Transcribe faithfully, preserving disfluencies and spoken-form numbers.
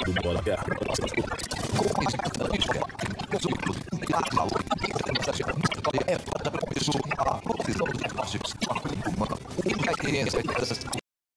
É foda pra pessoa a profissão de plástico humano.